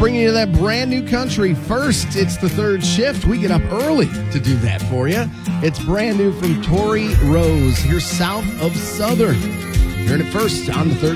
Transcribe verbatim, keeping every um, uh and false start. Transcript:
bringing you that brand new country. First, it's the third shift. We get up early to do that for you. It's brand new from Tori Rose. Here's South of Southern. Hearing it first on the third